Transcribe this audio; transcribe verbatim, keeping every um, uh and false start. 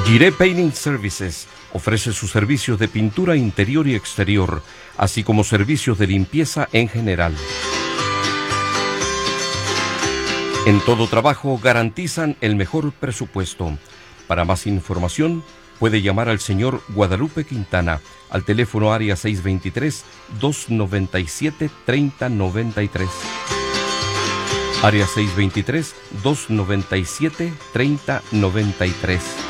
Guiré Painting Services ofrece sus servicios de pintura interior y exterior, así como servicios de limpieza en general. En todo trabajo garantizan el mejor presupuesto. Para más información, puede llamar al señor Guadalupe Quintana al teléfono área seis dos tres, dos nueve siete, tres cero nueve tres. Área seis dos tres, dos nueve siete, tres cero nueve tres.